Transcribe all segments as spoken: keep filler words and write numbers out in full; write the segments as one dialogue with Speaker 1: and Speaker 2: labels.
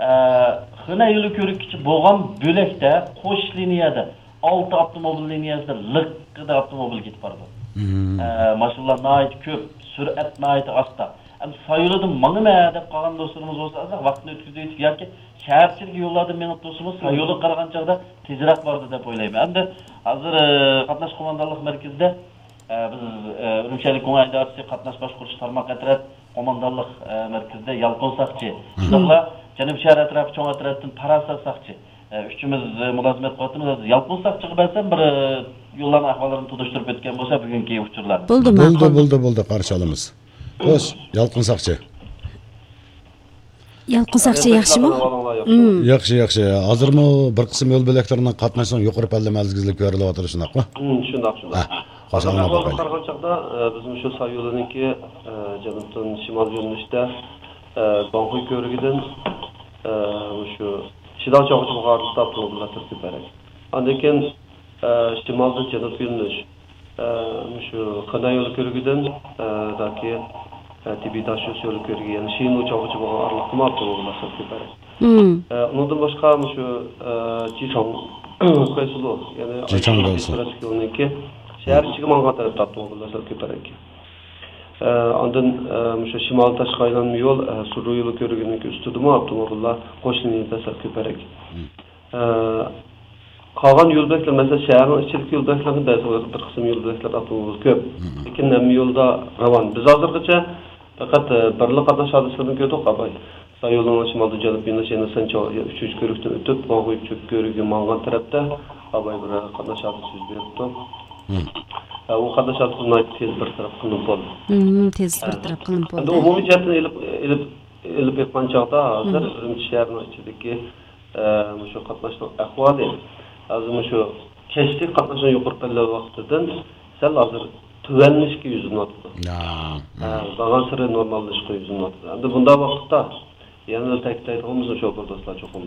Speaker 1: Xına yılı körükçü boğan bölekte, koş liniyada, altı avtomobil liniyasında lıkkıda avtomobil gitip vardı. Maşallah nait köp, sürat nait asta. Hem sayıladım manı mı dep kalan dostlarımız olsa vaktini ötküzdeydik. Yani şehirçilik yollarda menop dostumuz sayılı karagançağda tezrak vardı dep oylayım. Hem de hazır katnaş komandanlık merkezde biz Ürümçelik Koңай Darsi katnaş başkuruş tarmak etret komandanlık merkezde Yalqon Sakçı. Şunla Janub şehir etrafı çoğun etrafından Parasa Sakçı. Üçümüz mülazimet kuvvetimiz Yalqon Sakçı'yı bilsem bir yolların ahvallarını tutuşturup etken bolsa bugünkü uçurlar.
Speaker 2: Buldu buldu buldu buldu karşılığımız. Hoş, Yalqın Sakçı.
Speaker 3: Yalqın Sakçı yaxshimi?
Speaker 2: Yaxshi, yaxshi. Hozirmi bir qism yo'l belaklaridan qatnashgan yuqori palla mazgizlik berilib shundaqmi?
Speaker 4: Shundaq, shundaq. Qarag'anchaqda bizim shu sağ yo'lininki janubdan shimol yo'nalishda Banxuy ko'rigidan shu Shidal cho'g'ich bo'g'arlikda avtomobillar turib kerak. Undan keyin shimoldan janub yo'nalish shu Xina yo'li ko'rigidan daki Tibetaş yo'li ko'rigi, ya'ni Shino cho'g'ich bo'g'arlikda avtomobillar turib kerak. Undan boshqa shu Jichong Qo'ysulu, ya'ni
Speaker 2: Jichong Qo'ysulu.
Speaker 4: Şehir içi mangat tarafta avtomobillar turib kerak. Ondan shu shimol tashqi aylanma yo'l, Suru yo'li ko'rigining ustidami avtomobillar qo'shnilikda turib kerak. Qolgan yo'lbarslar, masalan, shaharning ichidagi yo'lbarslarga bir qism yo'lbarslar avtomobil ko'p. Lekin nima yo'lda ravon. Biz hozirgacha faqat birli qatnash hodisalarni ko'rdik, qabay. Yo'lning shimolda janub yo'nalishini sancho uchinchi ko'rikdan o'tib, Banxuy ko'rigi mangan tarafda qabay bir qatnash hodisasi yuz beribdi. O qatnash hodisasi tez bir taraf qilinib bo'ldi.
Speaker 3: Tez bir taraf qilinib bo'ldi.
Speaker 4: Endi umumiy jihatdan elib elib elib aytgan chog'da hozir Urumchi shahrining ichidagi shu qatnashning ahvoli hozir shu kechlik qatnashning yuqori palla vaqtidan sal hozir tuvanlashga yuzinyapti. Ha, bag'an siri normallashga yuzinyapti. Endi bunday vaqtda yana ta'kidlaydiganimiz shu do'stlar cho'qim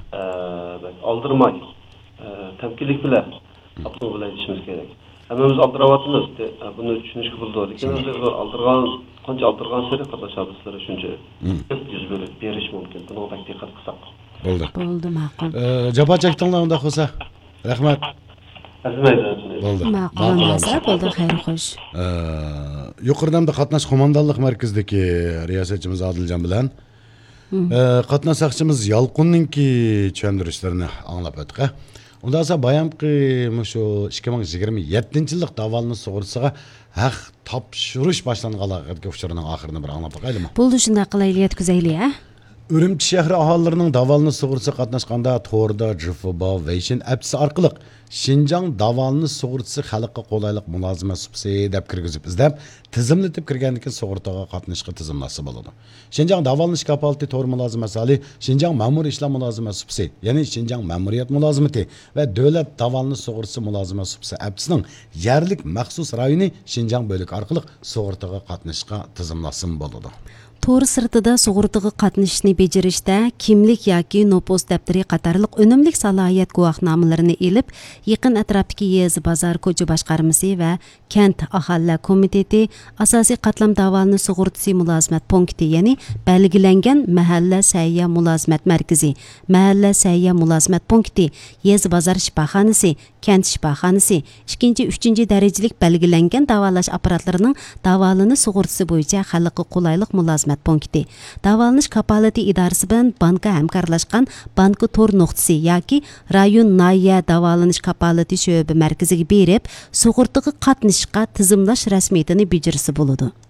Speaker 4: oldirmay tamkinlik bilan avtomobil haydashimiz kerak. Hammamiz aldıravatımız, bunu düşünüşü buldu. Lekin aldırgan, qancha aldırgan seri qatnash hodisalari shuncha ko'p yuz berish mumkin. Buni diqqat qilsak.
Speaker 2: Bo'ldi.
Speaker 3: Bo'ldi, ma'qul.
Speaker 2: Javob chekdinglar unda bo'lsa. Rahmat.
Speaker 4: Bo'ldi.
Speaker 3: Ma'qul bo'lsa, bo'ldi, xayr xo'sh.
Speaker 2: Yuqoridan qatnash qo'mondonlik markazidagi riyosatchimiz Odiljon bilan qatnash saqchimiz Yalqunninki tushuntirishlarini anglab o'tdik. Unda esa bayamqi shu ikki ming yigirma yettinchi yillik davolanish sug'urtasiga haq topshirish boshlanganligi uchurining oxirini bir anglab qo'yaylikmi?
Speaker 3: Bo'ldi, shunday qilaylik, yetkazaylik, ha?
Speaker 2: Urumchi shahri aholilarining davolanish sug'urtasi qatnashganda To'rda, Jifuba, Veyshin appsi orqali Şinjan davolanish sug'urtasi xalqqa qulaylik mulozimat subsidiya deb kirgizib izlab, tizimlatib kirgandan keyin sug'urtaga qatnashga tizimlasa bo'ladi. Şinjan davolanish kapolati to'r mulozimati ali Şinjan ma'muriy ishlar mulozimati subsidiya, ya'ni Şinjan ma'muriyat mulozimati va davlat davolanish sug'urtasi mulozimati subsidiya appsining yerlik maxsus rayoni Şinjan bo'lik orqali sug'urtaga qatnashga tizimlasin bo'ladi.
Speaker 3: To'g'ri sirtida sug'urtaga qatnashishni bajarishda kimlik yoki nopos daftari qatorliq unumlik salohiyat guvohnomalarini elib, yaqin atrofdagi yez bozor ko'cha boshqarmasi va kent aholilar komiteti asosiy qatlam davolanish sug'urtasi mulozimat punkti, ya'ni belgilangan mahalla sayya mulozimat markazi, mahalla sayya mulozimat punkti, yez bozor shifoxonasi, kent shifoxonasi, ikkinchi uchinchi darajalik belgilangan davolash apparatlarining davolanish sug'urtasi bo'yicha xalqqa qulaylik mulozimat punkti. Davolanish kapolati idorasi bilan banka hamkorlashgan banka tor nuqtasi yoki rayon nahiya davolanish kapolati sho'ba markaziga berib, sug'urtaga qatnashishga tizimlash rasmiyatini bajirsa bo'ladi.